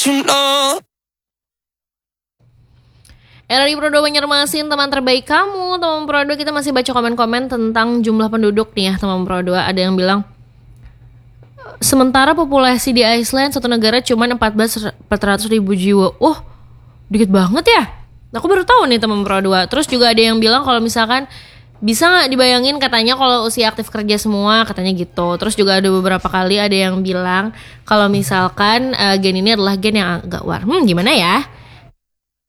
you know. RRI Pro 2 Banjarmasin, teman terbaik kamu. Teman Pro 2, kita masih baca komen-komen tentang jumlah penduduk nih ya teman Pro 2. Ada yang bilang sementara populasi di Iceland satu negara cuma 400 ribu jiwa. Oh, dikit banget ya. Aku baru tahu nih teman Pro 2. Terus juga ada yang bilang kalau misalkan bisa gak dibayangin katanya kalau usia aktif kerja semua, katanya gitu. Terus juga ada beberapa kali ada yang bilang kalau misalkan gen ini adalah gen yang agak war. Gimana ya?